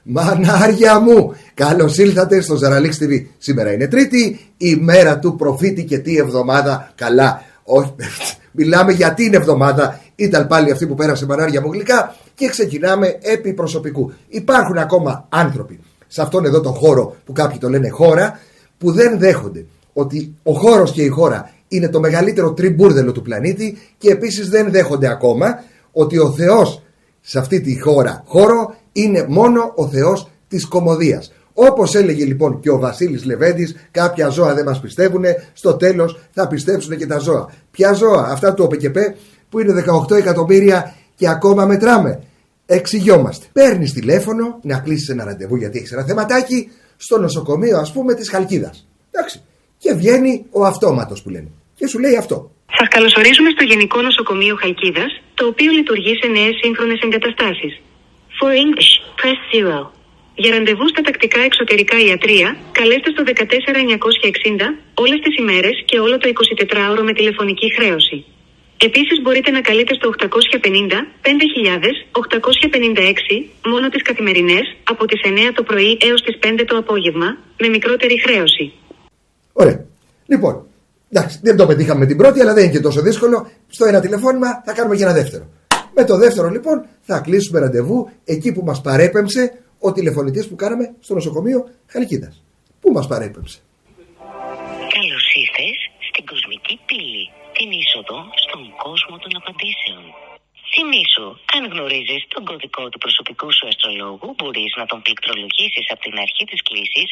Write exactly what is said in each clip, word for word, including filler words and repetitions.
Μανάρια μου, καλώς ήλθατε στο Ζαραλίξ τι βι. Σήμερα είναι Τρίτη, η μέρα του προφήτη και τι εβδομάδα. Καλά, όχι, μιλάμε για την εβδομάδα. Ήταν πάλι αυτή που πέρασε, μανάρια μου γλυκά. Και ξεκινάμε επί προσωπικού. Υπάρχουν ακόμα άνθρωποι σε αυτόν εδώ τον χώρο που κάποιοι το λένε χώρα, που δεν δέχονται ότι ο χώρος και η χώρα είναι το μεγαλύτερο τριμπούρδελο του πλανήτη, και επίσης δεν δέχονται ακόμα ότι ο Θεός σε αυτή τη χώρα χώρο είναι μόνο ο Θεός της κωμωδίας. Όπως έλεγε λοιπόν και ο Βασίλης Λεβέντης, κάποια ζώα δεν μας πιστεύουν, στο τέλος θα πιστέψουν και τα ζώα. Ποια ζώα? Αυτά του ΟΠΕΚΕΠΕ που είναι δεκαοκτώ εκατομμύρια και ακόμα μετράμε. Εξηγιόμαστε. Παίρνεις τηλέφωνο να κλείσεις ένα ραντεβού γιατί έχεις ένα θεματάκι στο νοσοκομείο, ας πούμε, της Χαλκίδας. Εντάξει. Και βγαίνει ο αυτόματος που λένε και σου λέει αυτό. Σας καλωσορίζουμε στο Γενικό Νοσοκομείο Χαλκίδας, το οποίο λειτουργεί σε νέες σύγχρονες εγκαταστάσεις. For English, press zero. Για ραντεβού στα τακτικά εξωτερικά ιατρεία, καλέστε στο δεκατέσσερα εννιακόσια εξήντα όλες τις ημέρες και όλο το εικοσιτετράωρο με τηλεφωνική χρέωση. Επίσης μπορείτε να καλείτε στο οκτακόσια πενήντα πέντε χιλιάδες οκτακόσια πενήντα έξι μόνο τις καθημερινές από τις εννιά το πρωί έως τις πέντε το απόγευμα με μικρότερη χρέωση. Ωραία. Λοιπόν, εντάξει, δεν το πετύχαμε με την πρώτη, αλλά δεν είναι και τόσο δύσκολο. Στο ένα τηλεφώνημα θα κάνουμε και ένα δεύτερο. Με το δεύτερο λοιπόν θα κλείσουμε ραντεβού εκεί που μας παρέπεμψε ο τηλεφωνητής που κάναμε στο νοσοκομείο Χαλκίδας. Πού μας παρέπεμψε? Καλώς ήρθες στην κοσμική πύλη, την είσοδο στον κόσμο των απαντήσεων. Θυμήσου, αν γνωρίζεις τον κωδικό του προσωπικού σου αστρολόγου, μπορείς να τον πληκτρολογήσεις από την αρχή της κλήσης.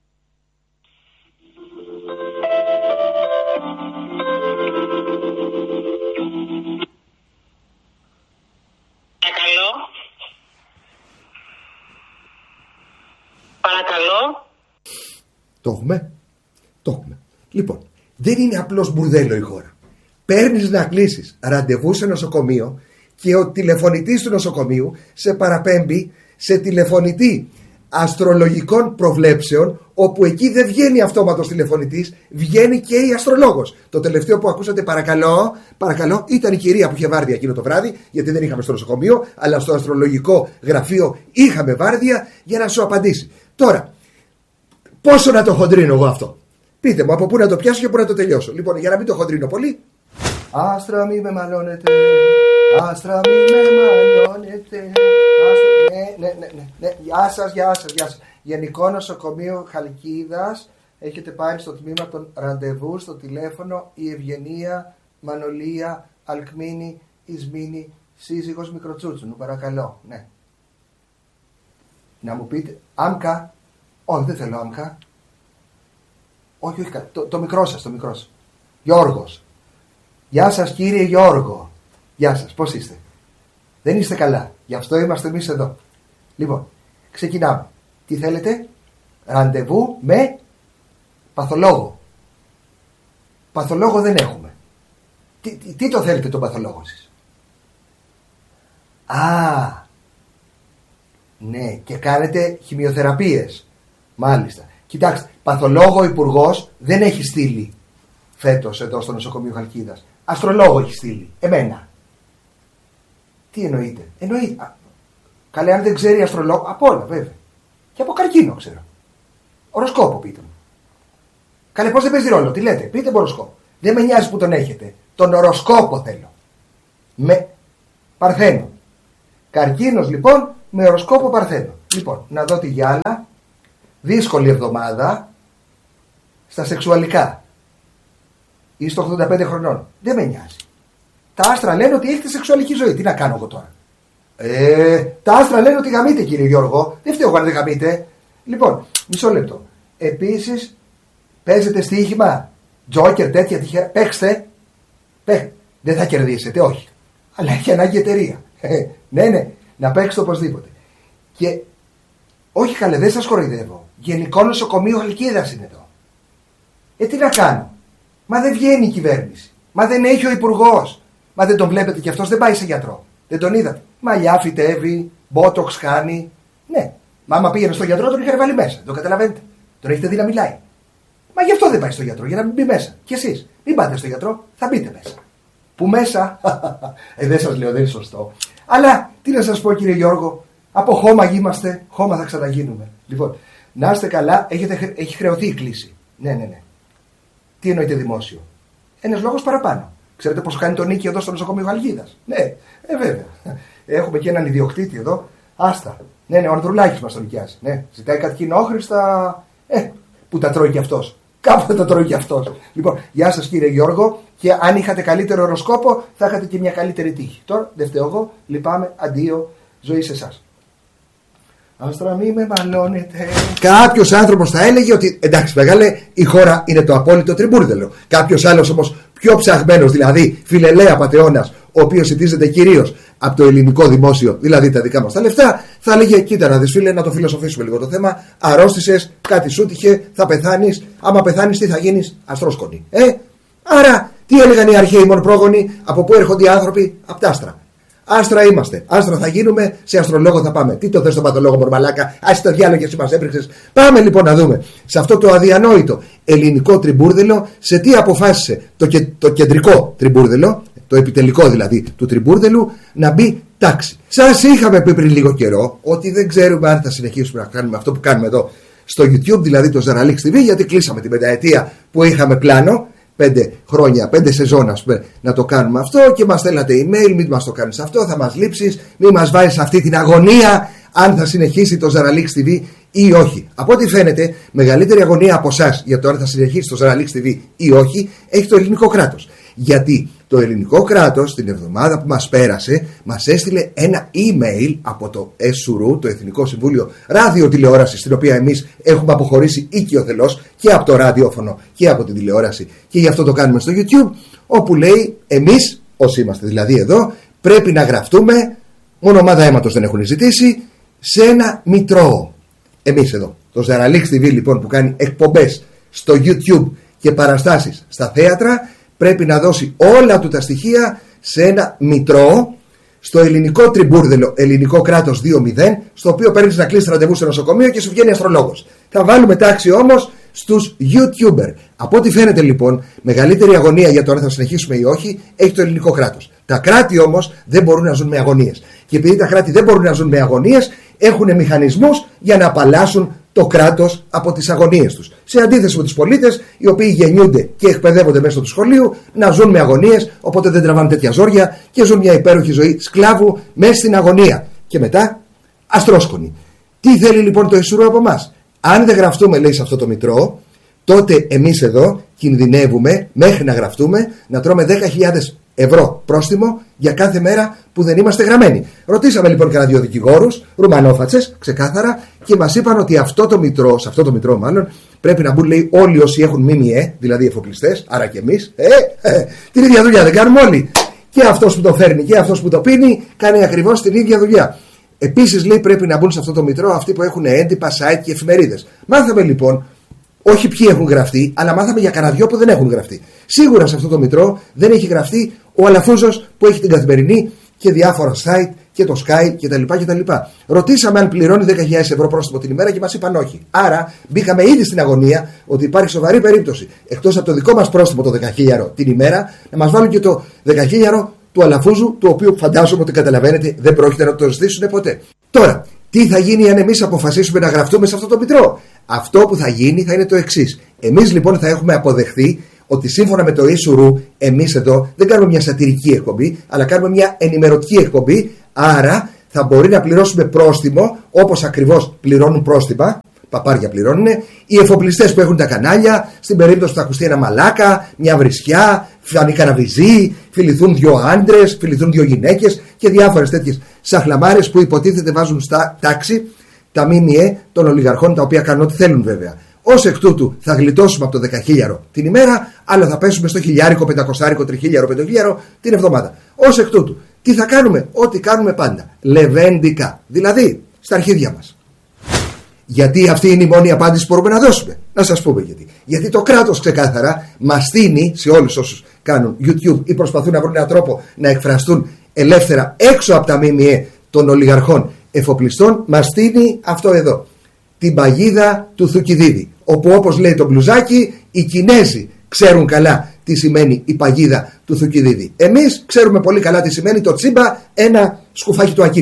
Παρακαλώ. Παρακαλώ. Το έχουμε. Το έχουμε. Λοιπόν, δεν είναι απλώς μπουρδέλο η χώρα. Παίρνεις να κλείσεις ραντεβού σε νοσοκομείο και ο τηλεφωνητής του νοσοκομείου σε παραπέμπει σε τηλεφωνητή αστρολογικών προβλέψεων, όπου εκεί δεν βγαίνει αυτόματος τηλεφωνητής, βγαίνει και η αστρολόγος. Το τελευταίο που ακούσατε, παρακαλώ, παρακαλώ, ήταν η κυρία που είχε βάρδια εκείνο το βράδυ, γιατί δεν είχαμε στο νοσοκομείο, αλλά στο αστρολογικό γραφείο είχαμε βάρδια για να σου απαντήσει. Τώρα, πόσο να το χοντρίνω εγώ αυτό? Πείτε μου από πού να το πιάσω και πού να το τελειώσω. Λοιπόν, για να μην το χοντρίνω πολύ. Άστρα μη με μαλώνετε, άστρα μη με μαλώνετε. Ναι, ναι, ναι, ναι, ναι. Γεια σας, γεια σας, γεια σας. Γενικό Νοσοκομείο Χαλκίδας. Έχετε πάει στο τμήμα των ραντεβού, στο τηλέφωνο η Ευγενία Μανολία Αλκμίνη Ισμίνη, σύζυγος Μικροτσούτσουνου. Παρακαλώ, ναι. Να μου πείτε, Άμκα. Όχι, δεν θέλω Άμκα. Όχι, όχι, το, το μικρό σας, το μικρό σας. Γιώργος. Γεια σας κύριε Γιώργο. Γεια σας, πώς είστε? Δεν είστε καλά, γι' αυτό είμαστε εμείς εδώ. Λοιπόν, ξεκινάμε. Τι θέλετε? Ραντεβού με παθολόγο. Παθολόγο δεν έχουμε. Τι, τι, τι το θέλετε τον παθολόγο εσείς? Α, ναι, και κάνετε χημειοθεραπείες. Μάλιστα. Κοιτάξτε, παθολόγο υπουργός δεν έχει στείλει φέτος εδώ στο νοσοκομείο Χαλκίδας. Αστρολόγο έχει στείλει. Εμένα. Τι εννοείτε? Εννοείται. Α, καλέ, αν δεν ξέρει αστρολόγο, από όλα βέβαια. Και από καρκίνο ξέρω. Οροσκόπο πείτε μου. Καλέ, πώς δεν παίζει ρόλο, τι λέτε? Πείτε μου οροσκόπο. Δεν με νοιάζει που τον έχετε. Τον οροσκόπο θέλω. Με Παρθένο. Καρκίνος λοιπόν με οροσκόπο Παρθένο. Λοιπόν, να δω τη γυάλα. Δύσκολη εβδομάδα στα σεξουαλικά. Είστε ογδόντα πέντε χρονών. Δεν με νοιάζει. Τα άστρα λένε ότι έχετε σεξουαλική ζωή. Τι να κάνω εγώ τώρα? Ε, τα άστρα λένε ότι γαμείτε κύριε Γιώργο. Δεν φταίω εγώ αν δεν γαμείτε. Λοιπόν, μισό λεπτό. Επίσης, παίζετε στοίχημα. Τζόκερ, τέτοια τυχαία. Παίξτε. Παίξτε. Δεν θα κερδίσετε, όχι. Αλλά έχει ανάγκη εταιρεία. Ε, ναι, ναι. Να παίξετε οπωσδήποτε. Και όχι καλέ, δεν σας κοροϊδεύω. Γενικό Νοσοκομείο Χαλκίδας είναι εδώ. Ε, τι να κάνω? Μα δεν βγαίνει η κυβέρνηση. Μα δεν έχει ο υπουργός. Μα δεν τον βλέπετε κι αυτός δεν πάει σε γιατρό. Δεν τον είδατε? Μαλλιά φυτεύει, μπότοξ κάνει. Ναι. Μα άμα πήγαινε στο γιατρό τον είχαν βάλει μέσα. Το καταλαβαίνετε? Τον έχετε δει να μιλάει. Μα γι' αυτό δεν πάει στο γιατρό, για να μην μπει μέσα. Κι εσείς μην πάτε στο γιατρό, θα μπείτε μέσα. Που μέσα? ε, δεν σας λέω, δεν είναι σωστό. Αλλά τι να σας πω κύριε Γιώργο, Από χώμα είμαστε, χώμα θα ξαναγίνουμε. Λοιπόν, να είστε καλά, έχετε, έχει χρεωθεί η κλίση. Ναι, ναι, ναι. Τι εννοείται δημόσιο? Ένας λόγος παραπάνω. Ξέρετε πόσο κάνει το νίκη εδώ στο νοσοκομείο Χαλκίδας? Ναι, ε, βέβαια. Έχουμε και έναν ιδιοκτήτη εδώ. Άστα. Ναι, ναι, ο Ανδρουλάκης μας τον νοικιάζει. Ναι, ζητάει κάτι κοινόχρηστα. Ε, που τα τρώει κι αυτός. Κάπου τα τρώει κι αυτός. Λοιπόν, γεια σας κύριε Γιώργο. Και αν είχατε καλύτερο οροσκόπο, θα είχατε και μια καλύτερη τύχη. Τώρα δεν φταίω εγώ. Λυπάμαι. Αντίο. Ζωή σε εσάς. Άστρα μη με μαλώνετε. Κάποιος άνθρωπος θα έλεγε ότι εντάξει μεγάλε, η χώρα είναι το απόλυτο τριμπούρδελο. Κάποιος άλλος όμως πιο ψαγμένος, δηλαδή φιλελέα πατεώνας, ο οποίος συντίζεται κυρίως από το ελληνικό δημόσιο, δηλαδή τα δικά μας τα λεφτά, θα έλεγε κοίτα να δεις φίλε, να το φιλοσοφήσουμε λίγο το θέμα. Αρρώστησες, κάτι σου τύχε, θα πεθάνεις. Άμα πεθάνεις, τι θα γίνεις? Αστρόσκονη. Ε, άρα τι έλεγαν οι αρχαίοι μονοπρόγονοι? Από πού έρχονται οι άνθρωποι? Από τα άστρα. Άστρα είμαστε. Άστρα θα γίνουμε, σε αστρολόγο θα πάμε. Τι το θες τον πατολόγο, μορμαλάκα? Άσε το διάλογο και εσύ μας έπρεξες. Πάμε λοιπόν να δούμε σε αυτό το αδιανόητο ελληνικό τριμπούρδελο, σε τι αποφάσισε το, και, το κεντρικό τριμπούρδελο, το επιτελικό δηλαδή του τριμπούρδελου, να μπει τάξη. Σας είχαμε πει πριν λίγο καιρό ότι δεν ξέρουμε αν θα συνεχίσουμε να κάνουμε αυτό που κάνουμε εδώ στο YouTube, δηλαδή το Zeralix τι βι, γιατί κλείσαμε την πενταετία που είχαμε πλάνο. Πέντε χρόνια, πέντε σεζόν ας πούμε, να το κάνουμε αυτό και μας στέλνατε email, μην μας το κάνεις αυτό, θα μας λείψεις, μην μας βάζεις αυτή την αγωνία αν θα συνεχίσει το Zeralix τι βι ή όχι. Από ό,τι φαίνεται, μεγαλύτερη αγωνία από εσάς για το αν θα συνεχίσει το Zeralix τι βι ή όχι έχει το ελληνικό κράτος. Γιατί το ελληνικό κράτος την εβδομάδα που μας πέρασε μας έστειλε ένα email από το ΕΣΟΥΡΟΥ, το Εθνικό Συμβούλιο Ραδιοτηλεόρασης, στην οποία εμείς έχουμε αποχωρήσει οικειοθελώς και από το ραδιόφωνο και από την τηλεόραση, και γι' αυτό το κάνουμε στο YouTube, όπου λέει εμείς, όσοι είμαστε δηλαδή εδώ, πρέπει να γραφτούμε, μόνο ομάδα αίματος δεν έχουν ζητήσει, σε ένα μητρό. Εμείς εδώ, το Zeralix τι βι λοιπόν, που κάνει εκπομπές στο YouTube και παραστάσεις στα θέατρα, πρέπει να δώσει όλα του τα στοιχεία σε ένα μητρό στο ελληνικό τριμπούρδελο, ελληνικό κράτος δύο μηδέν, στο οποίο παίρνεις να κλείσεις ραντεβού σε νοσοκομείο και σου βγαίνει αστρολόγος. Θα βάλουμε τάξη όμως στους YouTuber. Από ό,τι φαίνεται λοιπόν, μεγαλύτερη αγωνία για το αν θα συνεχίσουμε ή όχι έχει το ελληνικό κράτος. Τα κράτη όμως δεν μπορούν να ζουν με αγωνίες. Και επειδή τα κράτη δεν μπορούν να ζουν με αγωνίες, έχουν μηχανισμούς για να απαλλάσσουν το κράτος από τις αγωνίες τους. Σε αντίθεση με τους πολίτες, οι οποίοι γεννιούνται και εκπαιδεύονται μέσω του σχολείου να ζουν με αγωνίες, οπότε δεν τραβάνε τέτοια ζόρια και ζουν μια υπέροχη ζωή σκλάβου μέσα στην αγωνία. Και μετά αστρόσκονοι. Τι θέλει λοιπόν το ΕΣΟΥΡΟΥ από εμάς? Αν δεν γραφτούμε, λέει, σε αυτό το μητρό, τότε εμείς εδώ κινδυνεύουμε μέχρι να γραφτούμε να τρώμε δέκα χιλιάδες ευρώ πρόστιμο για κάθε μέρα που δεν είμαστε γραμμένοι. Ρωτήσαμε λοιπόν κανένα δύο δικηγόρους, ρουμανόφατσες, ξεκάθαρα, και μας είπαν ότι αυτό το μητρό, σε αυτό το μητρό μάλλον, πρέπει να μπουν, λέει, όλοι όσοι έχουν ΜΜΕ, δηλαδή εφοπλιστές, άρα και εμείς. Ε, ε, την ίδια δουλειά δεν κάνουμε όλοι. Και αυτός που το φέρνει και αυτός που το πίνει κάνει ακριβώς την ίδια δουλειά. Επίσης, λέει, πρέπει να μπουν σε αυτό το μητρό αυτοί που έχουν έντυπα, site και εφημερίδες. Μάθαμε λοιπόν, όχι ποιοι έχουν γραφτεί, αλλά μάθαμε για κανένα δυο που δεν έχουν γραφτεί. Σίγουρα σε αυτό το μητρό δεν έχει γραφτεί ο Αλαφούζος που έχει την Καθημερινή και διάφορα site και το Sky κτλ. κτλ. Ρωτήσαμε αν πληρώνει δέκα χιλιάδες ευρώ πρόστιμο την ημέρα και μας είπαν όχι. Άρα μπήκαμε ήδη στην αγωνία ότι υπάρχει σοβαρή περίπτωση, εκτός από το δικό μας πρόστιμο το δέκα χιλιάδες την ημέρα, να μας βάλουν και το δέκα χιλιάδες του Αλαφούζου, του οποίου φαντάζομαι ότι καταλαβαίνετε δεν πρόκειται να το ζητήσουν ποτέ. Τώρα, τι θα γίνει αν εμείς αποφασίσουμε να γραφτούμε σε αυτό το μητρό? Αυτό που θα γίνει θα είναι το εξής. Εμείς λοιπόν θα έχουμε αποδεχθεί ότι σύμφωνα με το ΕΣΟΥΡΟΥ, εμείς εδώ δεν κάνουμε μια σατυρική εκπομπή, αλλά κάνουμε μια ενημερωτική εκπομπή. Άρα θα μπορεί να πληρώσουμε πρόστιμο, όπως ακριβώς πληρώνουν πρόστιμα, παπάρια πληρώνουν, οι εφοπλιστές που έχουν τα κανάλια, στην περίπτωση που θα ακουστεί ένα μαλάκα, μια βρισιά, φανεί κανένα βυζί, φιληθούν δύο άντρες, φιληθούν δύο γυναίκες και διάφορες τέτοιες σαχλαμάρες που υποτίθεται βάζουν στα τάξη τα ΜΜΕ των ολιγαρχών, τα οποία κάνουν ό,τι θέλουν βέβαια. Ως εκ τούτου θα γλιτώσουμε από το δεκαχίλιαρο την ημέρα, αλλά θα πέσουμε στο χιλιάρικο, πεντακοσάρικο, τριχίλιαρο, πεντοχίλιαρο την εβδομάδα. Ως εκ τούτου, τι θα κάνουμε? Ό,τι κάνουμε πάντα. Λεβέντικα. Δηλαδή, στα αρχίδια μας. Γιατί αυτή είναι η μόνη απάντηση που μπορούμε να δώσουμε. Να σας πούμε γιατί. Γιατί το κράτος ξεκάθαρα μας στείνει σε όλους όσους κάνουν YouTube ή προσπαθούν να βρουν έναν τρόπο να εκφραστούν ελεύθερα έξω από τα ΜΜΕ των ολιγαρχών εφοπλιστών, μας στείνει αυτό εδώ. Την παγίδα του Θουκυδίδη. Όπου, όπως λέει το μπλουζάκι, οι Κινέζοι ξέρουν καλά τι σημαίνει η παγίδα του Θουκυδίδη. Εμείς ξέρουμε πολύ καλά τι σημαίνει το τσίμπα, ένα σκουφάκι του Ακύλα.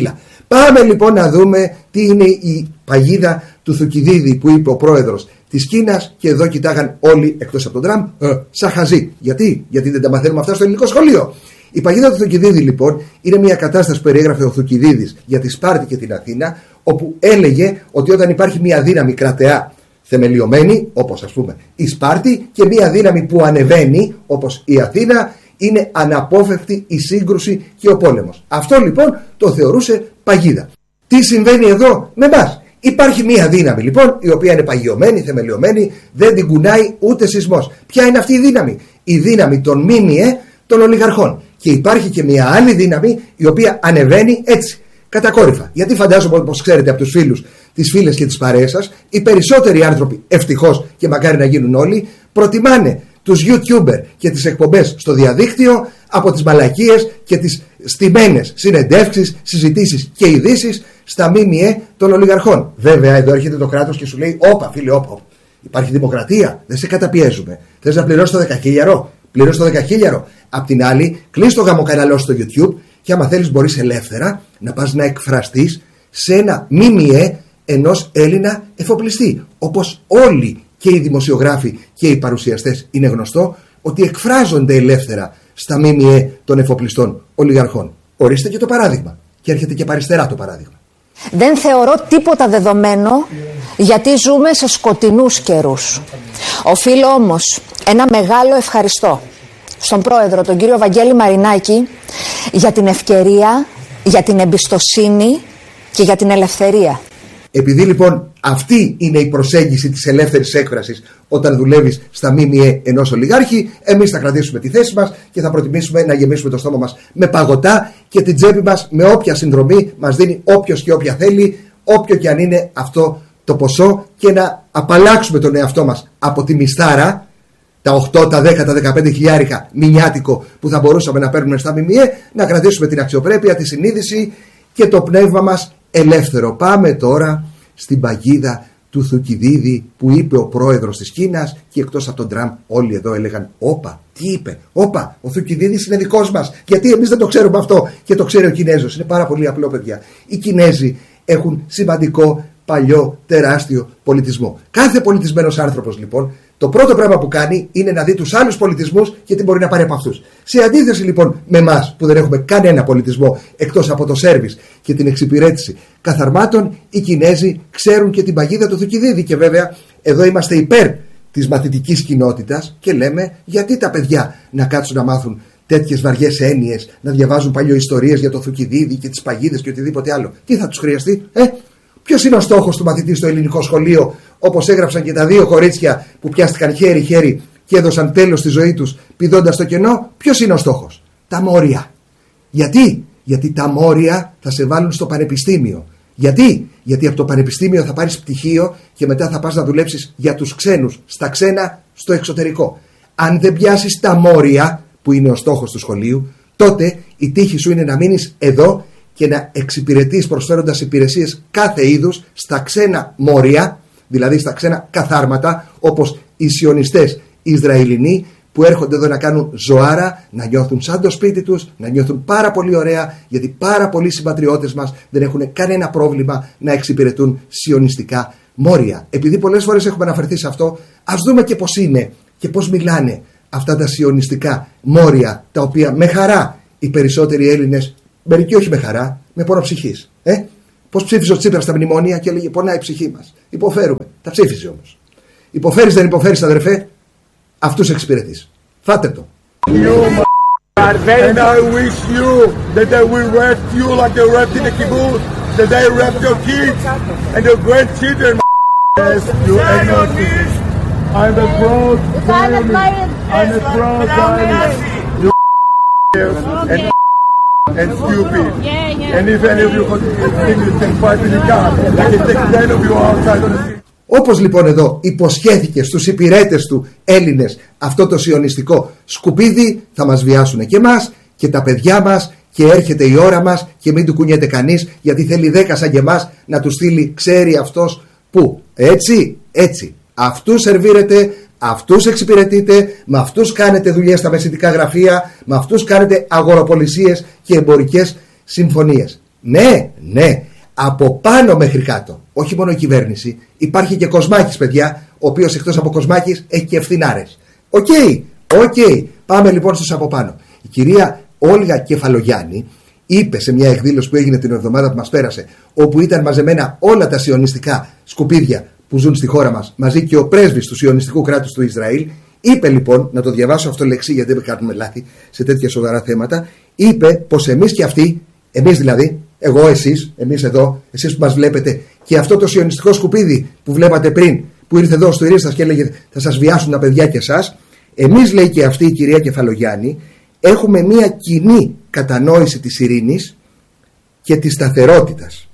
Πάμε λοιπόν να δούμε τι είναι η παγίδα του Θουκυδίδη που είπε ο πρόεδρος της Κίνας, και εδώ κοιτάγαν όλοι εκτός από τον Τραμπ ε, σαν χαζί. Γιατί? Γιατί δεν τα μαθαίνουμε αυτά στο ελληνικό σχολείο. Η παγίδα του Θουκυδίδη λοιπόν είναι μια κατάσταση που περιέγραφε ο Θουκυδίδης για τη Σπάρτη και την Αθήνα, όπου έλεγε ότι όταν υπάρχει μια δύναμη κρατεά θεμελιωμένη, όπως ας πούμε η Σπάρτη, και μια δύναμη που ανεβαίνει, όπως η Αθήνα, είναι αναπόφευκτη η σύγκρουση και ο πόλεμος. Αυτό λοιπόν το θεωρούσε παγίδα. Τι συμβαίνει εδώ με εμάς? Υπάρχει μια δύναμη λοιπόν η οποία είναι παγιωμένη, θεμελιωμένη, δεν την κουνάει ούτε σεισμός. Ποια είναι αυτή η δύναμη? Η δύναμη των ΜΜΕ, των ολιγαρχών. Και υπάρχει και μια άλλη δύναμη η οποία ανεβαίνει έτσι, κατακόρυφα. Γιατί φαντάζομαι, όπως ξέρετε από τους φίλους, τις φίλες και τις παρέες σας, οι περισσότεροι άνθρωποι, ευτυχώς και μακάρι να γίνουν όλοι, προτιμάνε τους YouTuber και τις εκπομπές στο διαδίκτυο από τις μαλακίες και τις στημένες συνεντεύξεις, συζητήσεις και ειδήσεις στα ΜΜΕ των ολιγαρχών. Βέβαια, εδώ έρχεται το κράτος και σου λέει: όπα, φίλε, όπα. Υπάρχει δημοκρατία, δεν σε καταπιέζουμε. Θες να πληρώσεις το δεκαχίλιαρο? Πληρώσεις το δεκαχίλιαρο. Απ' την άλλη, κλείς το γαμοκαναλό στο YouTube και άμα θέλεις μπορείς ελεύθερα να πας να εκφραστείς σε ένα ΜΜΕ ενός Έλληνα εφοπλιστή. Όπως όλοι και οι δημοσιογράφοι και οι παρουσιαστές είναι γνωστό ότι εκφράζονται ελεύθερα στα ΜΜΕ των εφοπλιστών ολιγαρχών. Ορίστε και το παράδειγμα. Και έρχεται και παριστερά το παράδειγμα. Δεν θεωρώ τίποτα δεδομένο, γιατί ζούμε σε σκοτεινούς καιρούς. Οφείλω όμως ένα μεγάλο ευχαριστώ στον πρόεδρο, τον κύριο Βαγγέλη Μαρινάκη, για την ευκαιρία, για την εμπιστοσύνη και για την ελευθερία. Επειδή λοιπόν αυτή είναι η προσέγγιση της ελεύθερης έκφρασης όταν δουλεύεις στα ΜΜΕ ενός ολιγάρχη, εμείς θα κρατήσουμε τη θέση μας και θα προτιμήσουμε να γεμίσουμε το στόμα μας με παγωτά και την τσέπη μας με όποια συνδρομή μας δίνει όποιος και όποια θέλει, όποιο και αν είναι αυτό το ποσό, και να απαλλάξουμε τον εαυτό μας από τη μισθάρα, τα οκτώ, τα δέκα, τα δεκαπέντε χιλιάρικα μηνιάτικο που θα μπορούσαμε να παίρνουμε στα ΜΜΕ, να κρατήσουμε την αξιοπρέπεια, τη συνείδηση και το πνεύμα μας ελεύθερο. Πάμε τώρα στην παγίδα του Θουκυδίδη που είπε ο πρόεδρος της Κίνας, και εκτός από τον Τραμπ όλοι εδώ έλεγαν: όπα, τι είπε? Όπα, ο Θουκυδίδης είναι δικός μας. Γιατί εμείς δεν το ξέρουμε αυτό και το ξέρει ο Κινέζος? Είναι πάρα πολύ απλό, παιδιά. Οι Κινέζοι έχουν σημαντικό, παλιό, τεράστιο πολιτισμό. Κάθε πολιτισμένος άνθρωπος λοιπόν, το πρώτο πράγμα που κάνει είναι να δει τους άλλους πολιτισμούς και τι μπορεί να πάρει από αυτούς. Σε αντίθεση λοιπόν με εμάς που δεν έχουμε κανένα πολιτισμό εκτός από το σέρβις και την εξυπηρέτηση καθαρμάτων, οι Κινέζοι ξέρουν και την παγίδα του Θουκυδίδη. Και βέβαια εδώ είμαστε υπέρ της μαθητικής κοινότητας και λέμε: γιατί τα παιδιά να κάτσουν να μάθουν τέτοιες βαριές έννοιες, να διαβάζουν παλιοϊστορίες για το Θουκυδίδη και τις παγίδες και οτιδήποτε άλλο? Τι θα τους χρειαστεί, ε? Ποιος είναι ο στόχος του μαθητή στο ελληνικό σχολείο, όπως έγραψαν και τα δύο κορίτσια που πιάστηκαν χέρι-χέρι και έδωσαν τέλος στη ζωή τους πηδώντας στο κενό? Ποιος είναι ο στόχος? Τα μόρια. Γιατί? Γιατί τα μόρια θα σε βάλουν στο πανεπιστήμιο. Γιατί? Γιατί από το πανεπιστήμιο θα πάρεις πτυχίο και μετά θα πας να δουλέψεις για τους ξένους, στα ξένα, στο εξωτερικό. Αν δεν πιάσεις τα μόρια, που είναι ο στόχος του σχολείου, τότε η τύχη σου είναι να μείνεις εδώ και να εξυπηρετείς προσφέροντας υπηρεσίες κάθε είδους στα ξένα μόρια, δηλαδή στα ξένα καθάρματα, όπως οι σιωνιστές Ισραηλινοί που έρχονται εδώ να κάνουν ζωάρα, να νιώθουν σαν το σπίτι τους, να νιώθουν πάρα πολύ ωραία, γιατί πάρα πολλοί συμπατριώτες μας δεν έχουν κανένα πρόβλημα να εξυπηρετούν σιωνιστικά μόρια. Επειδή πολλές φορές έχουμε αναφερθεί σε αυτό, ας δούμε και πώς είναι και πώς μιλάνε αυτά τα σιωνιστικά μόρια, τα οποία με χαρά οι περισσότεροι Έλληνες, μερικοί όχι με χαρά, με πόνο ψυχής. Ε? Πώς ψήφιζε ο Τσίπρας στα μνημόνια και έλεγε: πονάει η ψυχή μας. Υποφέρουμε. Τα ψήφιζε όμως. Υποφέρεις, δεν υποφέρεις, αδερφέ? Αυτούς εξυπηρετείς. Φάτε το. And I wish you that they will rap you like they rapped in the kibbutz, that they rap your kids and your grandchildren. Yes, you ignorant. I'm a proud Zionist. I'm a proud Zionist. You and and stupid. And if any of you think you can fight with the gun, I can take ten of you outside on the street. Όπως λοιπόν εδώ υποσχέθηκε στους υπηρέτες του Έλληνες αυτό το σιωνιστικό σκουπίδι, θα μας βιάσουν και εμάς και τα παιδιά μας, και έρχεται η ώρα μας και μην του κουνιέται κανείς, γιατί θέλει δέκα σαν και εμάς να του στείλει, ξέρει αυτός που. Έτσι, έτσι. Αυτούς σερβίρετε, αυτούς εξυπηρετείτε, με αυτούς κάνετε δουλειές στα μεσητικά γραφεία, με αυτούς κάνετε αγοροπολισίες και εμπορικές συμφωνίες. Ναι, ναι. Από πάνω μέχρι κάτω. Όχι μόνο η κυβέρνηση. Υπάρχει και Κοσμάκης, παιδιά, ο οποίος εκτός από Κοσμάκης έχει και ευθυνάρες. Οκ, okay, οκ. Okay. Πάμε λοιπόν στους από πάνω. Η κυρία Όλγα Κεφαλογιάννη είπε σε μια εκδήλωση που έγινε την εβδομάδα που μας πέρασε, όπου ήταν μαζεμένα όλα τα σιωνιστικά σκουπίδια που ζουν στη χώρα μας, μαζί και ο πρέσβης του σιωνιστικού κράτους του Ισραήλ, είπε λοιπόν, να το διαβάσω αυτό λεξί γιατί δεν κάνουμε λάθη σε τέτοια σοβαρά θέματα, είπε πως εμείς και αυτοί, εμείς δηλαδή, εγώ, εσείς, εμείς εδώ, εσείς που μας βλέπετε, και αυτό το σιωνιστικό σκουπίδι που βλέπατε πριν, που ήρθε εδώ στο Ηρίστας και έλεγε θα σας βιάσουν τα παιδιά και εσάς, εμείς, λέει και αυτή η κυρία Κεφαλογιάννη, έχουμε μια κοινή κατανόηση της ειρήνης και της σταθερότητας.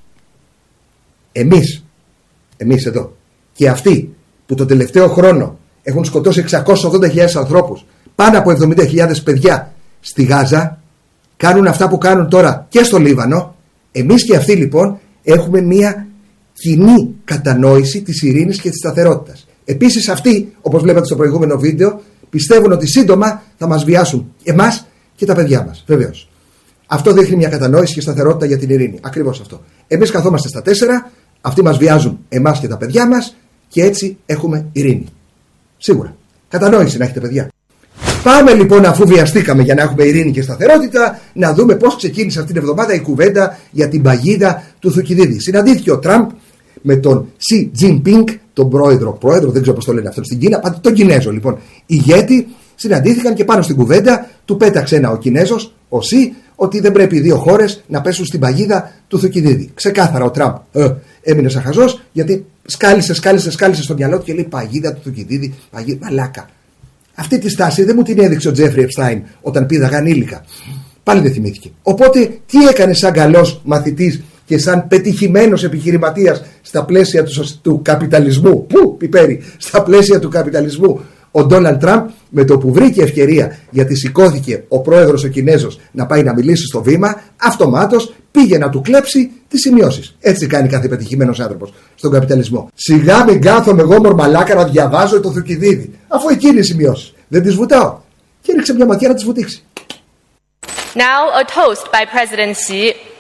Εμείς, εμείς εδώ, και αυτοί που το τελευταίο χρόνο έχουν σκοτώσει εξακόσιες ογδόντα χιλιάδες ανθρώπους, πάνω από εβδομήντα χιλιάδες παιδιά στη Γάζα, κάνουν αυτά που κάνουν τώρα και στο Λίβανο. Εμείς και αυτοί λοιπόν έχουμε μια κοινή κατανόηση της ειρήνης και της σταθερότητας. Επίσης αυτοί, όπως βλέπατε στο προηγούμενο βίντεο, πιστεύουν ότι σύντομα θα μας βιάσουν εμάς και τα παιδιά μας. Βεβαίως. Αυτό δείχνει μια κατανόηση και σταθερότητα για την ειρήνη. Ακριβώς αυτό. Εμείς καθόμαστε στα τέσσερα, αυτοί μας βιάζουν εμάς και τα παιδιά μας και έτσι έχουμε ειρήνη. Σίγουρα. Κατανόηση να έχετε, παιδιά. Πάμε λοιπόν, αφού βιαστήκαμε για να έχουμε ειρήνη και σταθερότητα, να δούμε πώς ξεκίνησε αυτήν την εβδομάδα η κουβέντα για την παγίδα του Θουκυδίδη. Συναντήθηκε ο Τραμπ με τον Σι Τζινπίνγκ, τον πρόεδρο, πρόεδρο, δεν ξέρω πώς το λένε αυτό στην Κίνα, πάντως τον Κινέζο λοιπόν. Ηγέτη, συναντήθηκαν και πάνω στην κουβέντα του πέταξε ένα ο Κινέζος, ο Σι, ότι δεν πρέπει οι δύο χώρες να πέσουν στην παγίδα του Θουκυδίδη. Ξεκάθαρα ο Τραμπ ε, έμεινε σαν χαζός, γιατί σκάλισε, σκάλισε, σκάλισε στο μυαλό του και λέει παγίδα του Θουκυδίδη, παγίδα, μαλάκα. Αυτή τη στάση δεν μου την έδειξε ο Τζέφρι Επστάιν όταν πήδαγαν ανήλικα. Πάλι δεν θυμήθηκε. Οπότε τι έκανε σαν καλός μαθητής και σαν πετυχημένος επιχειρηματίας στα πλαίσια του, του καπιταλισμού? Πού πιπέρι, στα πλαίσια του καπιταλισμού. Ο Ντόναλντ Τραμπ, με το που βρήκε ευκαιρία, γιατί σηκώθηκε ο πρόεδρος ο Κινέζος να πάει να μιλήσει στο βήμα, αυτομάτως πήγε να του κλέψει τις σημειώσεις. Έτσι κάνει κάθε πετυχημένος άνθρωπος στον καπιταλισμό. Σιγά μην κάθομαι εγώ μορμαλάκα να διαβάζω το Θουκυδίδη, αφού εκείνη οι σημειώσεις. Δεν τις βουτάω. Και έριξε μια ματιά να τις βουτήξει. Now a toast by President Xi